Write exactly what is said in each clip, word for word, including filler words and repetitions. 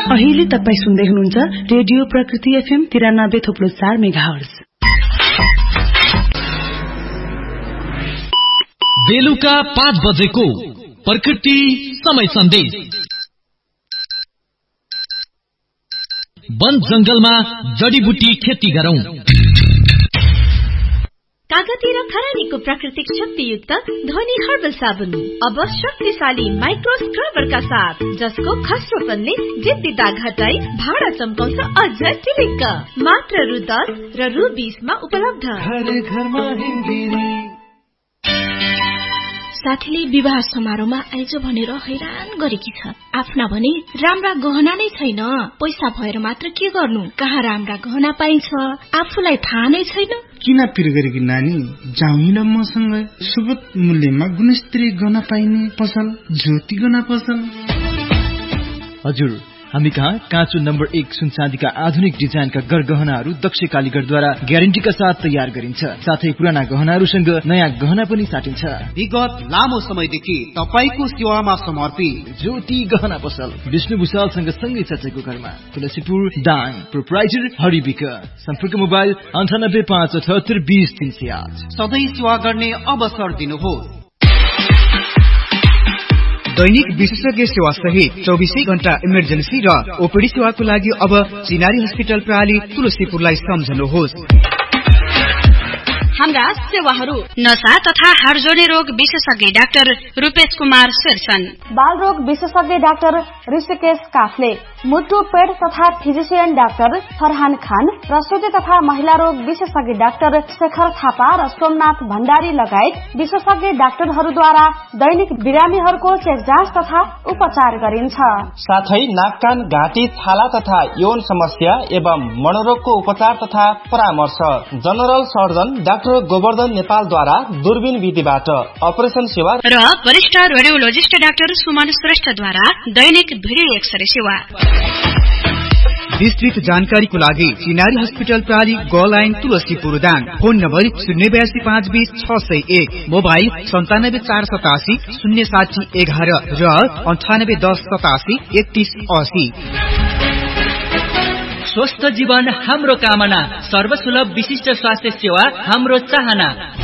अहिले तपाई सुन्दै हुनुहुन्छ रेडियो प्रकृति एफएम तिरानब्बे थोप्लो चार मेगाहर्ज। बेलुका पाँच बजेको प्रकृति समय सन्देश। वन जंगलमा जडीबुटी खेती गरौं। कागती र खरानीको प्राकृतिक शक्तियुक्त ध्वनि हर्बल साबुन अब शक्तिशाली माइक्रो स्क्रबरका साथ, जसको खस्रोपनले जिद्दी दाग हटाई भाडा चम्काउँछ अझ टिलिक्क। मात्र रु दस र रु बीसमा उपलब्ध। घर घरमा हिँड्दिरी साथीले विवाह समारोहमा आइज भनेर हैरान गरेकी छ। आफ्ना भने राम्रा गहना नै छैन। पैसा भएर मात्र के गर्नु, कहाँ राम्रा गहना पाइन्छ आफूलाई थाहा नै छैन। किन पिर गरेकी नानी, जाउँ न मसँग सुगत मूल्यमा गुणस्तरीय गहना पाइने पसल ज्योति गहना पसल। हजुर, हामी कहाँ काँचो नम्बर एक सुन चाँदीका आधुनिक डिजाइनका गरगहनाहरू दक्ष कालीगरद्वारा ग्यारेन्टीका साथ तयार गरिन्छ। साथै पुराना गहनाहरूसँग नयाँ गहना पनि साटिन्छ। विगत लामो समयदेखि तपाईको सेवामा समर्पित ज्योति गहना पसल विष्णु भूषालसँग सँगै चचेको घरमा, तुलसीपुर दाङ। प्रोप्राइटर हरिबिक। सम्पर्क मोबाइल अन्ठानब्बे पाँच अठहत्तर बीस तीन सय आठ। सधैँ सेवा गर्ने अवसर दिनुहोस्। दैनिक विशेषज्ञ सेवा सहित चौबीसै घण्टा इमर्जेन्सी र ओपीडी सेवाको लागि अब चिनारी हस्पिटल प्रणाली तुलसीपुरलाई सम्झनुहोस्। हाम्रा सेवाहरू नशा तथा हाड जोड्ने रोग विशेषज्ञ डाक्टर रूपेश कुमार शेरसन, बाल रोग विशेषज्ञ डाक्टर ऋषिकेश काफले, मुटु पेट तथा फिजिशियन डाक्टर फरहान खान, प्रसुति तथा महिला रोग विशेषज्ञ डाक्टर शेखर थापा र सोमनाथ भण्डारी लगायत विशेषज्ञ डाक्टरहरूद्वारा दैनिक बिरामीहरूको चेक जाँच तथा उपचार गरिन्छ। साथै नाक कान घाँटी छाला तथा यौन समस्या एवं मनोरोगको उपचार तथा परामर्श जनरल सर्जन डाक्टर गोवर्धन नेपालद्वारा दूरबीन विधिबाट अपरेसन सेवा र वरिष्ठ रेडियोलोजिस्ट डाक्टर सुमन श्रेष्ठद्वारा दैनिक भिडियो एक्सरे सेवा। विस्तृत जानकारीको लागि चिनारी हस्पिटल प्रणाली ग line Tulsipur Dang. Phone number शून्य बयासी पाँच बीस छ सय एक, मोबाइल सन्तानब्बे चार सतासी शून्य साठी एघार र अन्ठानब्बे दस सतासी एकतीस असी। स्वस्थ जीवन हाम्रो कामना, सर्वसुलभ विशिष्ट स्वास्थ्य सेवा हाम्रो चाहना।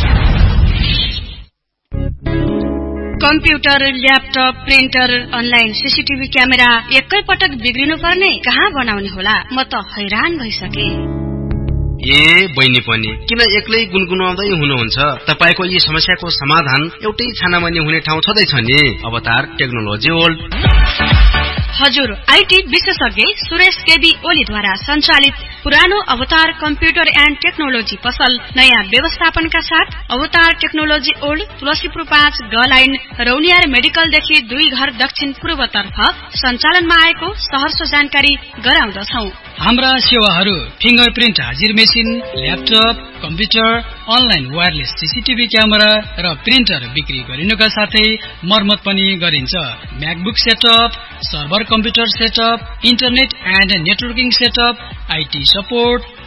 Computer, laptop, printer, online CCTV camera एकै पटक बिग्रिनु पर्ने, कहाँ बनाउने होला? म त हैरान भइसके। ए बहिनी पनि किन एक्लै गुनगुनाउँदै हुनुहुन्छ? तपाईको यी समस्याको समाधान एउटै छानामानी हुने ठाउँ छँदैछ नि, अवतार टेक्नोलोजी वर्ल्ड। हजुर, आईटी विशेषज्ञ सुरेश केबी ओलीद्वारा सञ्चालित पुरानो अवतार कम्प्युटर एन्ड टेक्नोलोजी पसल नयाँ व्यवस्थापनका साथ अवतार टेक्नोलोजी ओल्ड तुलसीपुर पाँच ग लाइन रौनियार मेडिकलदेखि दुई घर दक्षिण पूर्वतर्फ सञ्चालनमा आएको सहर्ष जानकारी गराउँदछौ। हाम्रा सेवाहरू फिंगरप्रिन्ट हाजिर machine, laptop, computer, online wireless CCTV camera र प्रिन्टर बिक्री गरिनुका साथै मर्मत पनि गरिन्छ। MacBook setup, server computer setup, internet and networking setup, IT support,